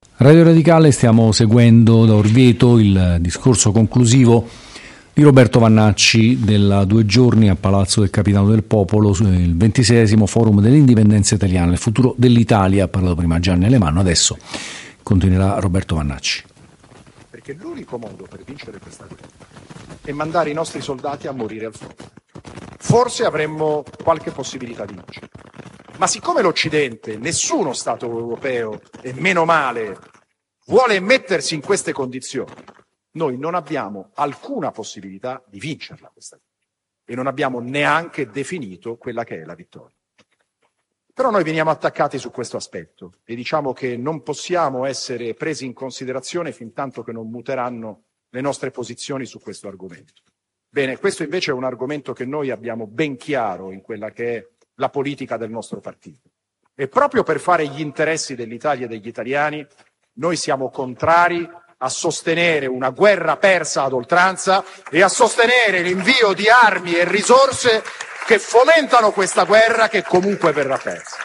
Radio Radicale, stiamo seguendo da Orvieto il discorso conclusivo di Roberto Vannacci della 2 giorni a Palazzo del Capitano del Popolo, il 26esimo Forum dell'Indipendenza Italiana, il futuro dell'Italia. Ha parlato prima Gianni Alemanno, adesso continuerà Roberto Vannacci. Perché l'unico modo per vincere questa guerra è mandare i nostri soldati a morire al fronte. Forse avremmo qualche possibilità di vincere. Ma siccome l'Occidente, nessuno Stato europeo, e meno male, vuole mettersi in queste condizioni, noi non abbiamo alcuna possibilità di vincerla questa guerra e non abbiamo neanche definito quella che è la vittoria. Però noi veniamo attaccati su questo aspetto e diciamo che non possiamo essere presi in considerazione fin tanto che non muteranno le nostre posizioni su questo argomento. Bene, questo invece è un argomento che noi abbiamo ben chiaro in quella che è la politica del nostro partito. E proprio per fare gli interessi dell'Italia e degli italiani, noi siamo contrari a sostenere una guerra persa ad oltranza e a sostenere l'invio di armi e risorse che fomentano questa guerra che comunque verrà persa.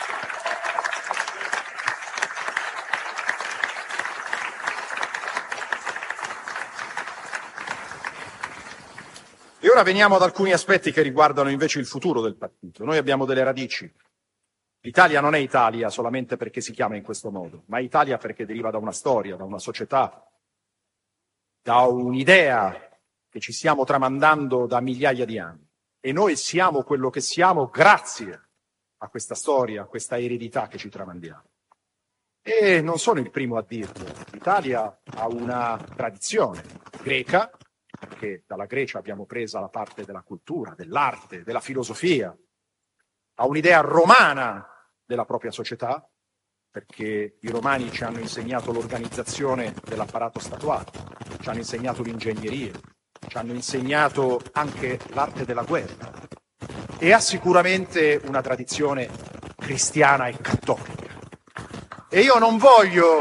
E ora veniamo ad alcuni aspetti che riguardano invece il futuro del partito. Noi abbiamo delle radici. L'Italia non è Italia solamente perché si chiama in questo modo, ma Italia perché deriva da una storia, da una società, da un'idea che ci stiamo tramandando da migliaia di anni. E noi siamo quello che siamo grazie a questa storia, a questa eredità che ci tramandiamo. E non sono il primo a dirlo. L'Italia ha una tradizione greca, perché dalla Grecia abbiamo presa la parte della cultura, dell'arte, della filosofia, ha un'idea romana della propria società, perché i romani ci hanno insegnato l'organizzazione dell'apparato statuale, ci hanno insegnato l'ingegneria, ci hanno insegnato anche l'arte della guerra e ha sicuramente una tradizione cristiana e cattolica. E io non voglio...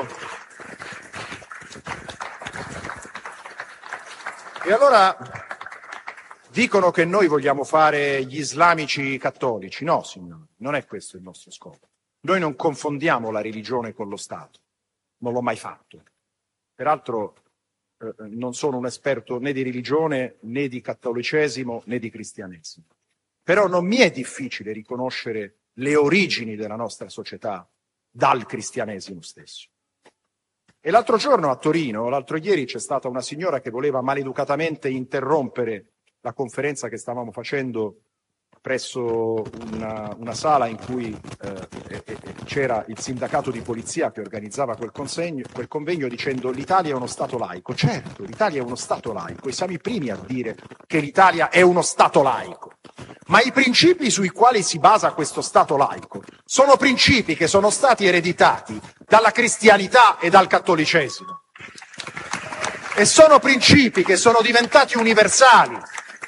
E allora dicono che noi vogliamo fare gli islamici cattolici. No, signori, non è questo il nostro scopo. Noi non confondiamo la religione con lo Stato. Non l'ho mai fatto. Peraltro non sono un esperto né di religione, né di cattolicesimo, né di cristianesimo. Però non mi è difficile riconoscere le origini della nostra società dal cristianesimo stesso. E l'altro giorno a Torino, l'altro ieri, c'è stata una signora che voleva maleducatamente interrompere la conferenza che stavamo facendo presso una sala in cui c'era il sindacato di polizia che organizzava quel convegno dicendo l'Italia è uno Stato laico. Certo, l'Italia è uno Stato laico e siamo i primi a dire che l'Italia è uno Stato laico. Ma i principi sui quali si basa questo Stato laico sono principi che sono stati ereditati dalla cristianità e dal cattolicesimo. E sono principi che sono diventati universali.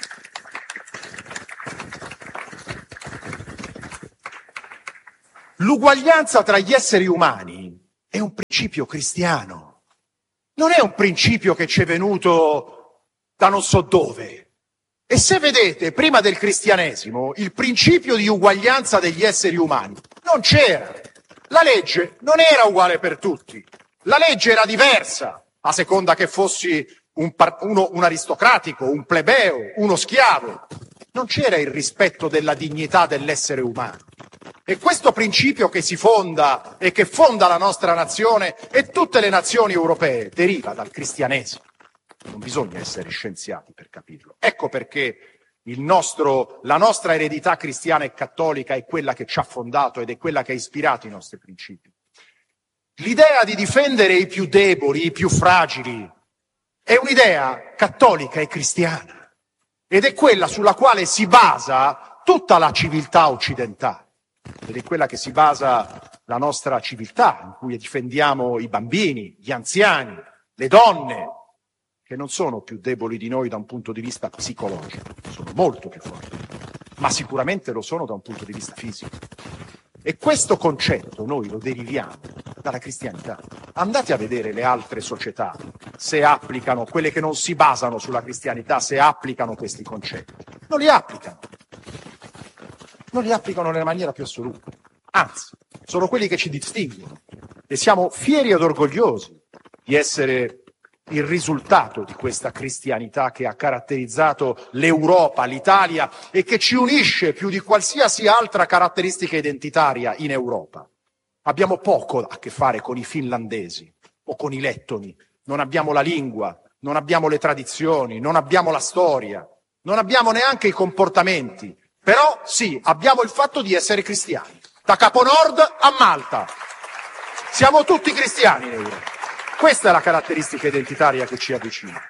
L'uguaglianza tra gli esseri umani è un principio cristiano. Non è un principio che ci è venuto da non so dove. E se vedete, prima del cristianesimo, il principio di uguaglianza degli esseri umani non c'era. La legge non era uguale per tutti. La legge era diversa, a seconda che fossi un aristocratico, un plebeo, uno schiavo. Non c'era il rispetto della dignità dell'essere umano. E questo principio che si fonda e che fonda la nostra nazione e tutte le nazioni europee deriva dal cristianesimo. Non bisogna essere scienziati per capirlo. Ecco perché la nostra eredità cristiana e cattolica è quella che ci ha fondato ed è quella che ha ispirato i nostri principi. L'idea di difendere i più deboli, i più fragili, è un'idea cattolica e cristiana ed è quella sulla quale si basa tutta la civiltà occidentale ed è quella che si basa la nostra civiltà, in cui difendiamo i bambini, gli anziani, le donne, che non sono più deboli di noi da un punto di vista psicologico, sono molto più forti, ma sicuramente lo sono da un punto di vista fisico. E questo concetto noi lo deriviamo dalla cristianità. Andate a vedere le altre società, se applicano, quelle che non si basano sulla cristianità, se applicano questi concetti. Non li applicano. Non li applicano nella maniera più assoluta. Anzi, sono quelli che ci distinguono. e siamo fieri ed orgogliosi di essere il risultato di questa cristianità che ha caratterizzato l'Europa, l'Italia e che ci unisce più di qualsiasi altra caratteristica identitaria in Europa. Abbiamo poco a che fare con i finlandesi o con i lettoni, non abbiamo la lingua, non abbiamo le tradizioni, non abbiamo la storia, non abbiamo neanche i comportamenti, però sì, abbiamo il fatto di essere cristiani, da Capo Nord a Malta. Siamo tutti cristiani in Europa. Questa è la caratteristica identitaria che ci avvicina.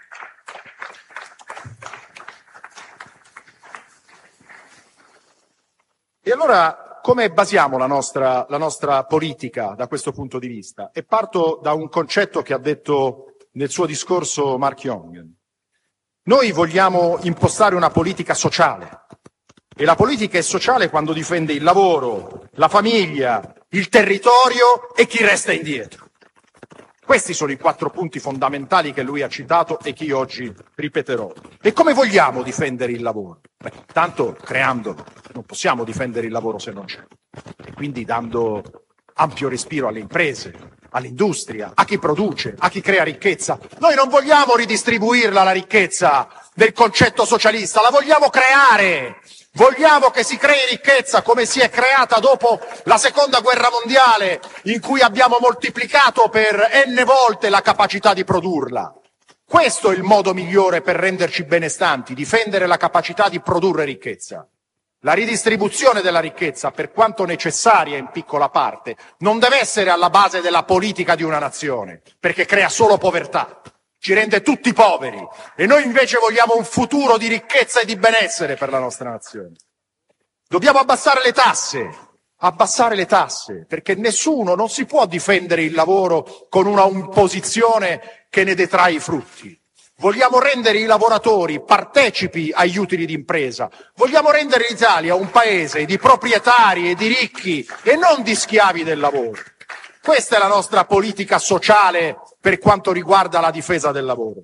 E allora come basiamo la nostra politica da questo punto di vista? E parto da un concetto che ha detto nel suo discorso Mark Jongen. Noi vogliamo impostare una politica sociale e la politica è sociale quando difende il lavoro, la famiglia, il territorio e chi resta indietro. Questi sono i 4 punti fondamentali che lui ha citato e che io oggi ripeterò. E come vogliamo difendere il lavoro? Tanto creandolo, non possiamo difendere il lavoro se non c'è. E quindi dando ampio respiro alle imprese, all'industria, a chi produce, a chi crea ricchezza. Noi non vogliamo ridistribuirla la ricchezza del concetto socialista, la vogliamo creare. Vogliamo che si crei ricchezza come si è creata dopo la Seconda Guerra Mondiale, in cui abbiamo moltiplicato per n volte la capacità di produrla. Questo è il modo migliore per renderci benestanti, difendere la capacità di produrre ricchezza. La ridistribuzione della ricchezza, per quanto necessaria in piccola parte, non deve essere alla base della politica di una nazione, perché crea solo povertà. Ci rende tutti poveri e noi invece vogliamo un futuro di ricchezza e di benessere per la nostra nazione. Dobbiamo abbassare le tasse, perché nessuno, non si può difendere il lavoro con una imposizione che ne detrae i frutti. Vogliamo rendere i lavoratori partecipi agli utili d'impresa, vogliamo rendere l'Italia un paese di proprietari e di ricchi e non di schiavi del lavoro. Questa è la nostra politica sociale per quanto riguarda la difesa del lavoro.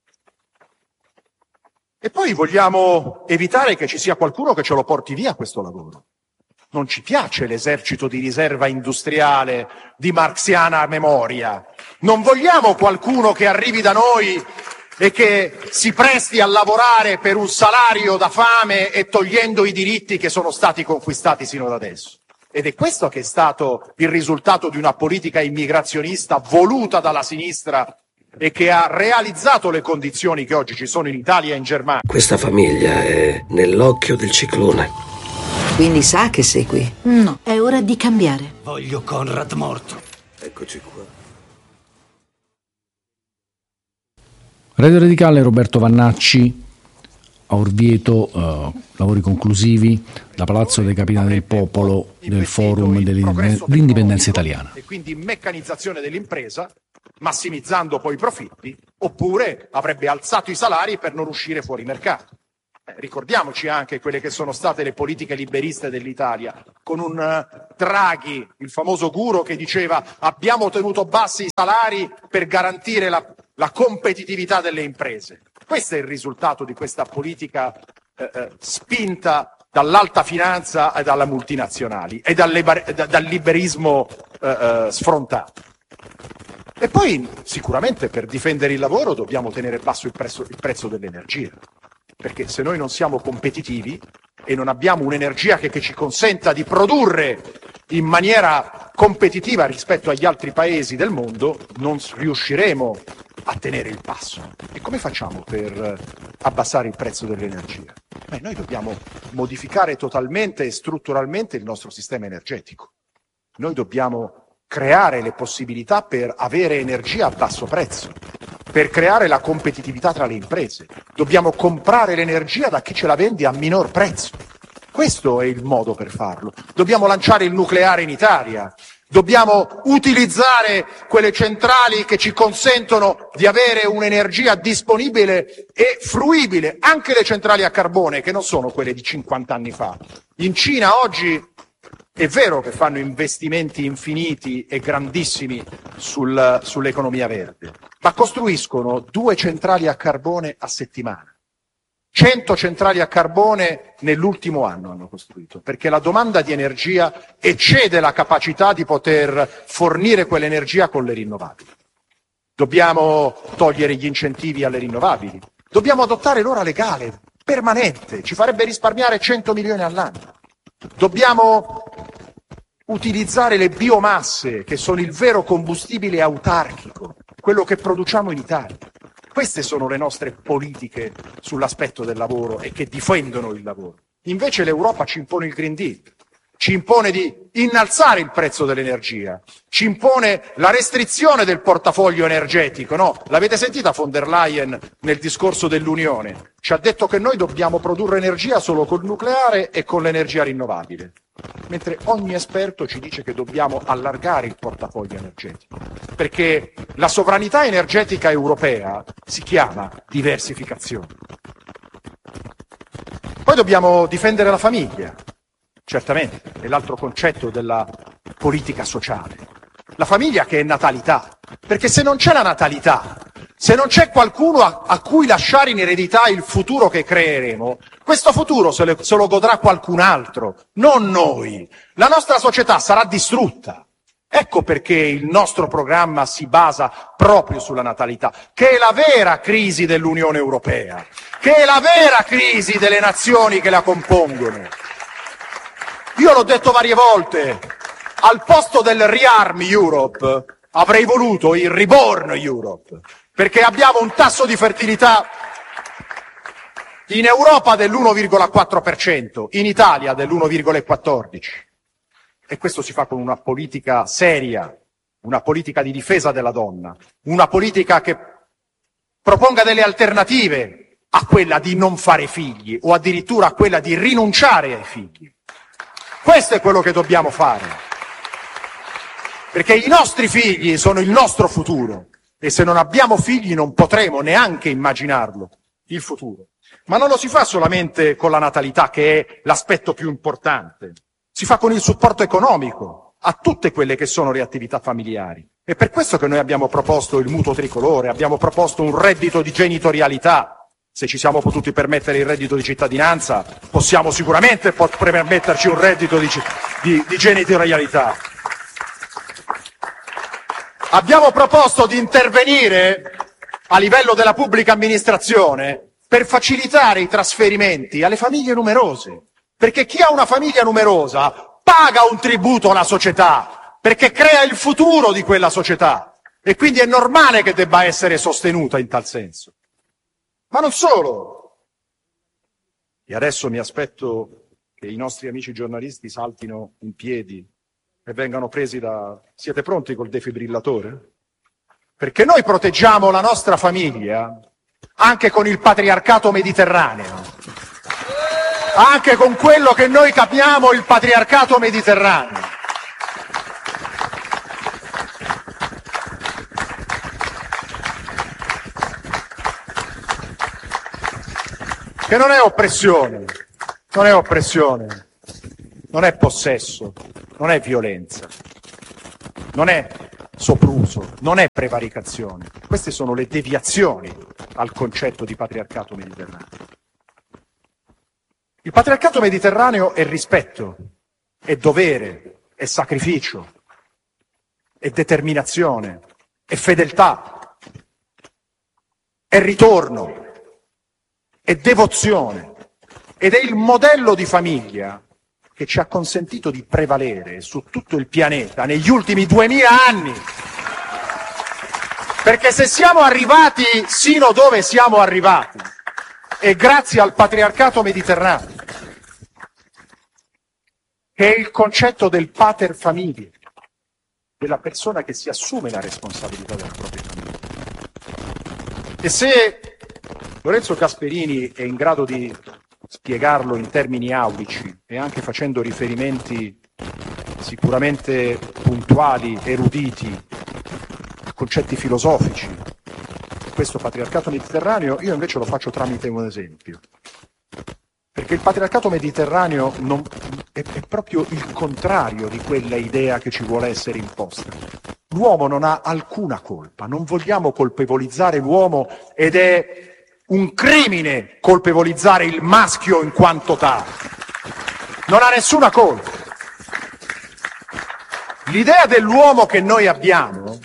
E poi vogliamo evitare che ci sia qualcuno che ce lo porti via questo lavoro. Non ci piace l'esercito di riserva industriale di marxiana memoria. Non vogliamo qualcuno che arrivi da noi e che si presti a lavorare per un salario da fame e togliendo i diritti che sono stati conquistati sino ad adesso. Ed è questo che è stato il risultato di una politica immigrazionista voluta dalla sinistra e che ha realizzato le condizioni che oggi ci sono in Italia e in Germania. Questa famiglia è nell'occhio del ciclone. Quindi sa che sei qui? No, è ora di cambiare. Voglio Conrad morto. Eccoci qua. Radio Radicale, Roberto Vannacci, a Orvieto, lavori conclusivi da Palazzo dei Capitani del Popolo del Forum dell'Indipendenza Italiana. E quindi meccanizzazione dell'impresa, massimizzando poi i profitti, oppure avrebbe alzato i salari per non uscire fuori mercato. Ricordiamoci anche quelle che sono state le politiche liberiste dell'Italia, con un Draghi, il famoso guru, che diceva abbiamo tenuto bassi i salari per garantire la competitività delle imprese. Questo è il risultato di questa politica spinta dall'alta finanza e dalle multinazionali e dal liberismo sfrontato. E poi sicuramente per difendere il lavoro dobbiamo tenere basso il prezzo dell'energia, perché se noi non siamo competitivi e non abbiamo un'energia che ci consenta di produrre in maniera competitiva rispetto agli altri paesi del mondo, non riusciremo a tenere il passo. E come facciamo per abbassare il prezzo dell'energia? Noi dobbiamo modificare totalmente e strutturalmente il nostro sistema energetico. Noi dobbiamo creare le possibilità per avere energia a basso prezzo, per creare la competitività tra le imprese. Dobbiamo comprare l'energia da chi ce la vende a minor prezzo. Questo è il modo per farlo. Dobbiamo lanciare il nucleare in Italia. Dobbiamo utilizzare quelle centrali che ci consentono di avere un'energia disponibile e fruibile, anche le centrali a carbone, che non sono quelle di 50 anni fa. In Cina oggi è vero che fanno investimenti infiniti e grandissimi sull'economia verde, ma costruiscono 2 centrali a carbone a settimana. 100 centrali a carbone nell'ultimo anno hanno costruito, perché la domanda di energia eccede la capacità di poter fornire quell'energia con le rinnovabili. Dobbiamo togliere gli incentivi alle rinnovabili, dobbiamo adottare l'ora legale, permanente, ci farebbe risparmiare 100 milioni all'anno. Dobbiamo utilizzare le biomasse, che sono il vero combustibile autarchico, quello che produciamo in Italia. Queste sono le nostre politiche sull'aspetto del lavoro e che difendono il lavoro. Invece l'Europa ci impone il Green Deal, ci impone di innalzare il prezzo dell'energia, ci impone la restrizione del portafoglio energetico, no? L'avete sentita von der Leyen nel discorso dell'Unione? Ci ha detto che noi dobbiamo produrre energia solo col nucleare e con l'energia rinnovabile, mentre ogni esperto ci dice che dobbiamo allargare il portafoglio energetico, perché la sovranità energetica europea si chiama diversificazione. Poi dobbiamo difendere la famiglia. Certamente, è l'altro concetto della politica sociale. La famiglia che è natalità, perché se non c'è la natalità, se non c'è qualcuno a cui lasciare in eredità il futuro che creeremo, questo futuro se lo godrà qualcun altro, non noi. La nostra società sarà distrutta. Ecco perché il nostro programma si basa proprio sulla natalità, che è la vera crisi dell'Unione Europea, che è la vera crisi delle nazioni che la compongono. Io l'ho detto varie volte, al posto del Rearm Europe avrei voluto il Reborn Europe, perché abbiamo un tasso di fertilità in Europa dell'1,4%, in Italia dell'1,14%. E questo si fa con una politica seria, una politica di difesa della donna, una politica che proponga delle alternative a quella di non fare figli o addirittura a quella di rinunciare ai figli. Questo è quello che dobbiamo fare, perché i nostri figli sono il nostro futuro e se non abbiamo figli non potremo neanche immaginarlo, il futuro. Ma non lo si fa solamente con la natalità, che è l'aspetto più importante, si fa con il supporto economico a tutte quelle che sono le attività familiari. È per questo che noi abbiamo proposto il mutuo tricolore, abbiamo proposto un reddito di genitorialità. Se ci siamo potuti permettere il reddito di cittadinanza, possiamo sicuramente permetterci un reddito di genitorialità. Abbiamo proposto di intervenire a livello della pubblica amministrazione per facilitare i trasferimenti alle famiglie numerose, perché chi ha una famiglia numerosa paga un tributo alla società, perché crea il futuro di quella società e quindi è normale che debba essere sostenuta in tal senso. Ma non solo. E adesso mi aspetto che i nostri amici giornalisti saltino in piedi e vengano presi da... Siete pronti col defibrillatore? Perché noi proteggiamo la nostra famiglia anche con il patriarcato mediterraneo, anche con quello che noi capiamo il patriarcato mediterraneo. Che non è oppressione, non è possesso, non è violenza, non è sopruso, non è prevaricazione. Queste sono le deviazioni al concetto di patriarcato mediterraneo. Il patriarcato mediterraneo è rispetto, è dovere, è sacrificio, è determinazione, è fedeltà, è ritorno, è devozione ed è il modello di famiglia che ci ha consentito di prevalere su tutto il pianeta negli ultimi 2000 anni. Perché se siamo arrivati sino dove siamo arrivati è grazie al patriarcato mediterraneo, che è il concetto del pater familia, della persona che si assume la responsabilità della propria famiglia. E se Lorenzo Gasperini è in grado di spiegarlo in termini aulici e anche facendo riferimenti sicuramente puntuali, eruditi, a concetti filosofici, questo patriarcato mediterraneo, io invece lo faccio tramite un esempio. Perché il patriarcato mediterraneo è proprio il contrario di quella idea che ci vuole essere imposta. L'uomo non ha alcuna colpa, non vogliamo colpevolizzare l'uomo ed è un crimine colpevolizzare il maschio in quanto tale. Non ha nessuna colpa. L'idea dell'uomo che noi abbiamo,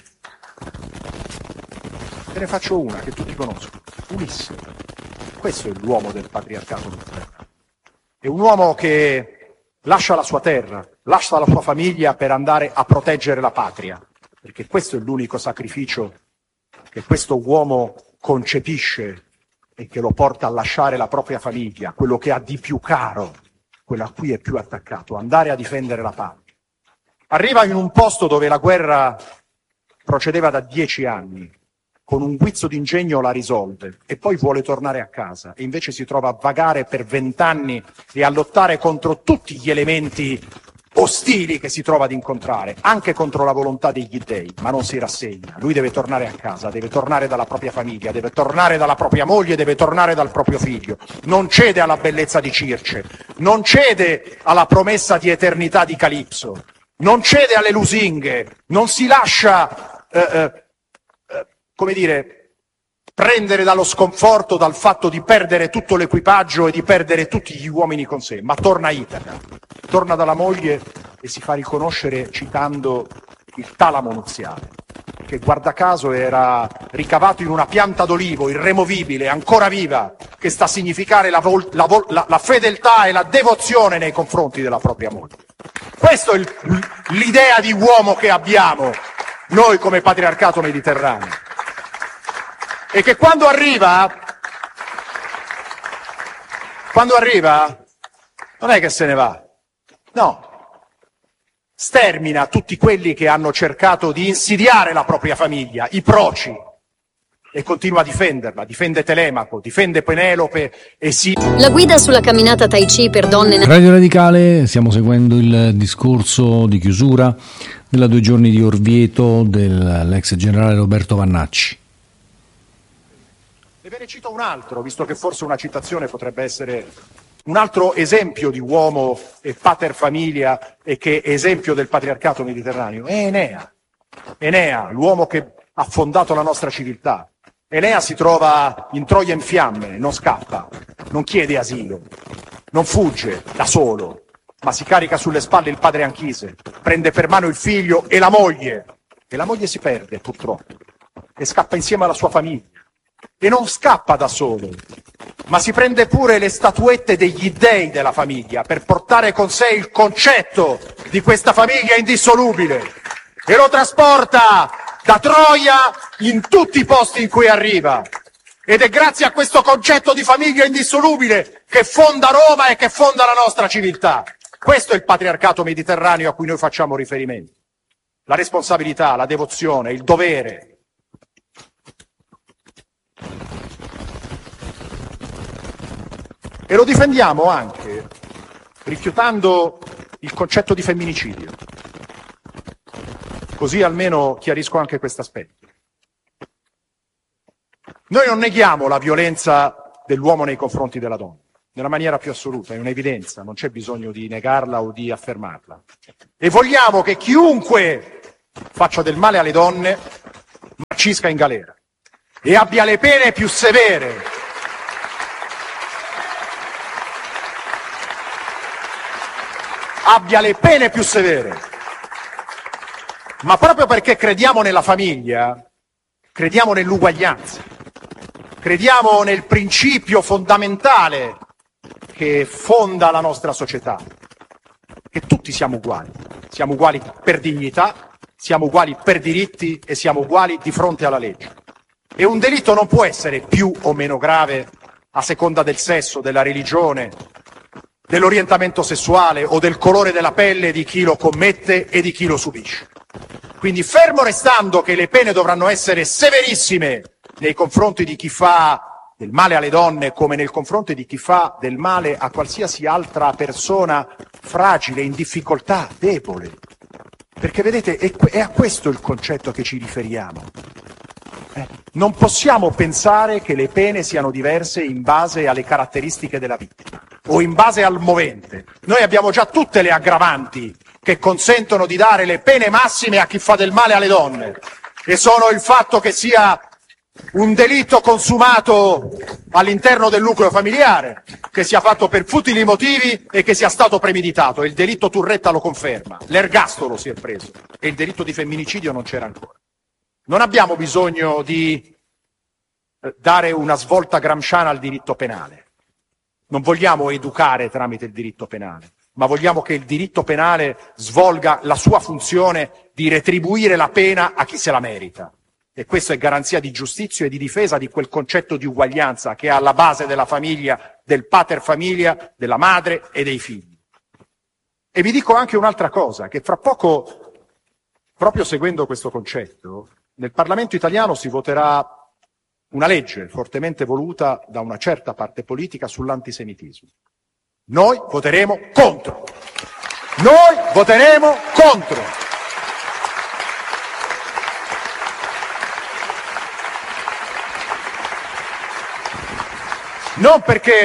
te ne faccio una che tutti conoscono, Ulisse. Questo è l'uomo del patriarcato mediterraneo. È un uomo che lascia la sua terra, lascia la sua famiglia per andare a proteggere la patria, perché questo è l'unico sacrificio che questo uomo concepisce e che lo porta a lasciare la propria famiglia, quello che ha di più caro, quello a cui è più attaccato, andare a difendere la patria. Arriva in un posto dove la guerra procedeva da 10 anni, con un guizzo d'ingegno la risolve e poi vuole tornare a casa e invece si trova a vagare per 20 anni e a lottare contro tutti gli elementi ostili che si trova ad incontrare, anche contro la volontà degli dèi, ma non si rassegna. Lui deve tornare a casa, deve tornare dalla propria famiglia, deve tornare dalla propria moglie, deve tornare dal proprio figlio. Non cede alla bellezza di Circe, non cede alla promessa di eternità di Calipso, non cede alle lusinghe, non si lascia, come dire, prendere dallo sconforto dal fatto di perdere tutto l'equipaggio e di perdere tutti gli uomini con sé, ma torna a Itaca, torna dalla moglie e si fa riconoscere citando il talamo nuziale, che guarda caso era ricavato in una pianta d'olivo irremovibile, ancora viva, che sta a significare la fedeltà e la devozione nei confronti della propria moglie. Questa è l'idea di uomo che abbiamo noi come patriarcato mediterraneo. E che quando arriva non è che se ne va, no, stermina tutti quelli che hanno cercato di insidiare la propria famiglia, i proci, e continua a difenderla, difende Telemaco, difende Penelope e si... La guida sulla camminata Tai Chi per donne... Radio Radicale, stiamo seguendo il discorso di chiusura della 2 giorni di Orvieto dell'ex generale Roberto Vannacci. Ve ne cito un altro, visto che forse una citazione potrebbe essere un altro esempio di uomo e pater familia e che esempio del patriarcato mediterraneo. È Enea, l'uomo che ha fondato la nostra civiltà. Enea si trova in Troia in fiamme, non scappa, non chiede asilo, non fugge da solo, ma si carica sulle spalle il padre Anchise, prende per mano il figlio e la moglie si perde purtroppo e scappa insieme alla sua famiglia. E non scappa da solo, ma si prende pure le statuette degli dèi della famiglia per portare con sé il concetto di questa famiglia indissolubile e lo trasporta da Troia in tutti i posti in cui arriva. Ed è grazie a questo concetto di famiglia indissolubile che fonda Roma e che fonda la nostra civiltà. Questo è il patriarcato mediterraneo a cui noi facciamo riferimento. La responsabilità, la devozione, il dovere. E lo difendiamo anche rifiutando il concetto di femminicidio. Così almeno chiarisco anche questo aspetto. Noi non neghiamo la violenza dell'uomo nei confronti della donna, nella maniera più assoluta, è un'evidenza, non c'è bisogno di negarla o di affermarla. E vogliamo che chiunque faccia del male alle donne marcisca in galera e abbia le pene più severe. Abbia le pene più severe. Ma proprio perché crediamo nella famiglia, crediamo nell'uguaglianza, crediamo nel principio fondamentale che fonda la nostra società, che tutti siamo uguali per dignità, siamo uguali per diritti e siamo uguali di fronte alla legge. E un delitto non può essere più o meno grave a seconda del sesso, della religione, dell'orientamento sessuale o del colore della pelle di chi lo commette e di chi lo subisce. Quindi fermo restando che le pene dovranno essere severissime nei confronti di chi fa del male alle donne come nei confronti di chi fa del male a qualsiasi altra persona fragile, in difficoltà, debole. Perché vedete, è a questo il concetto che ci riferiamo. Non possiamo pensare che le pene siano diverse in base alle caratteristiche della vittima o in base al movente. Noi abbiamo già tutte le aggravanti che consentono di dare le pene massime a chi fa del male alle donne, e sono il fatto che sia un delitto consumato all'interno del nucleo familiare, che sia fatto per futili motivi e che sia stato premeditato. Il delitto Turretta lo conferma, l'ergastolo si è preso e il delitto di femminicidio non c'era ancora. Non abbiamo bisogno di dare una svolta gramsciana al diritto penale. Non vogliamo educare tramite il diritto penale, ma vogliamo che il diritto penale svolga la sua funzione di retribuire la pena a chi se la merita. E questo è garanzia di giustizia e di difesa di quel concetto di uguaglianza che è alla base della famiglia, del pater famiglia, della madre e dei figli. E vi dico anche un'altra cosa, che fra poco, proprio seguendo questo concetto, nel Parlamento italiano si voterà una legge fortemente voluta da una certa parte politica sull'antisemitismo. Noi voteremo contro. Noi voteremo contro. Non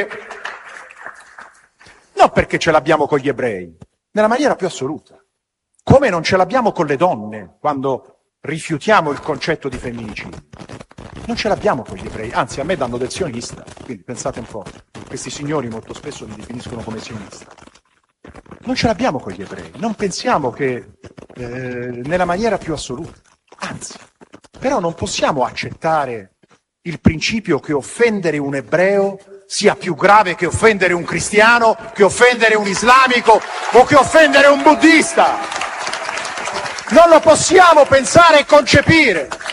perché ce l'abbiamo con gli ebrei, nella maniera più assoluta. Come non ce l'abbiamo con le donne quando rifiutiamo il concetto di femminicidio. Non ce l'abbiamo con gli ebrei, anzi a me danno del sionista, quindi pensate un po', questi signori molto spesso mi definiscono come sionista. Non ce l'abbiamo con gli ebrei, non pensiamo che nella maniera più assoluta, anzi, però non possiamo accettare il principio che offendere un ebreo sia più grave che offendere un cristiano, che offendere un islamico o che offendere un buddista. Non lo possiamo pensare e concepire.